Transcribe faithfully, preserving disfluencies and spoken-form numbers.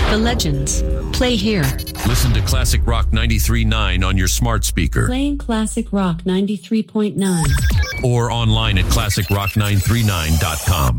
The legends play here. Listen to Classic Rock ninety-three point nine on your smart speaker. Playing Classic Rock ninety-three point nine. Or online at classic rock nine three nine dot com.